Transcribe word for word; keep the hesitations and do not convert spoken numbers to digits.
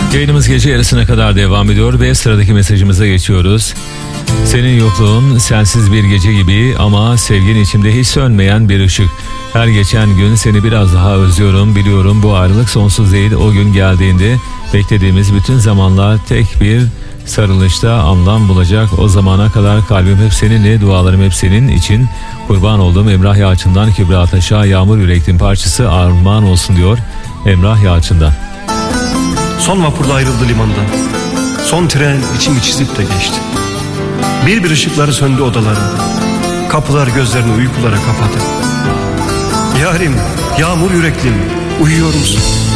Yayınımız gece yarısına kadar devam ediyor ve sıradaki mesajımıza geçiyoruz. Senin yokluğun sensiz bir gece gibi ama sevgin içimde hiç sönmeyen bir ışık. Her geçen gün seni biraz daha özlüyorum, biliyorum bu ayrılık sonsuz değil. O gün geldiğinde beklediğimiz bütün zamanlar tek bir sarılışta anlam bulacak. O zamana kadar kalbim hep seninle, dualarım hep senin için. Kurban olduğum Emrah Yalçın'dan Kübra Ataş'a Yağmur Yüreklim parçası armağan olsun diyor Emrah Yalçın'dan. Son vapurla ayrıldı limandan. Son tren içimi çizip de geçti. Bir bir ışıkları söndü odalarında. Kapılar gözlerini uykulara kapadı. Yarim, yağmur yüreklim, uyuyor musun?